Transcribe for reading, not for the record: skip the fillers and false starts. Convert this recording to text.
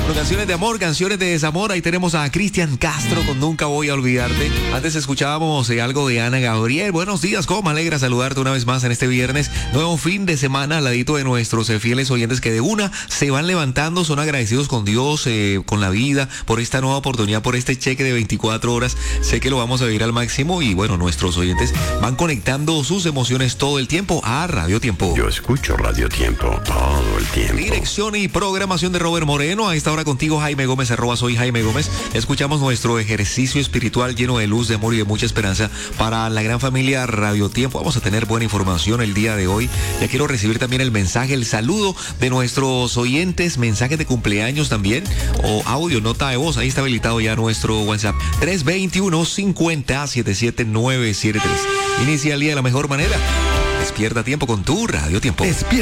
Bueno, canciones de amor, canciones de desamor. Ahí tenemos a Cristian Castro con Nunca Voy a Olvidarte. Antes escuchábamos algo de Ana Gabriel. Buenos días, cómo me alegra saludarte una vez más en este viernes. Nuevo fin de semana al ladito de nuestros fieles oyentes que de una se van levantando, son agradecidos con Dios, con la vida, por esta nueva oportunidad, por este cheque de 24 horas. Sé que lo vamos a vivir al máximo y bueno, nuestros oyentes van conectando sus emociones todo el tiempo a Radio Tiempo. Yo escucho Radio Tiempo todo el tiempo. Dirección y programación de Robert Moreno. A esta hora contigo, Jaime Gómez, @soy Jaime Gómez. Escuchamos nuestro ejercicio espiritual lleno de luz, de amor y de mucha esperanza para la gran familia Radio Tiempo. Vamos a tener buena información el día de hoy. Ya quiero recibir también el mensaje, el saludo de nuestros oyentes, mensajes de cumpleaños también, o audio, nota de voz. Ahí está habilitado ya nuestro WhatsApp. 321-50-77973. Inicia el día de la mejor manera. Despierta tiempo con tu Radio Tiempo. Despierta.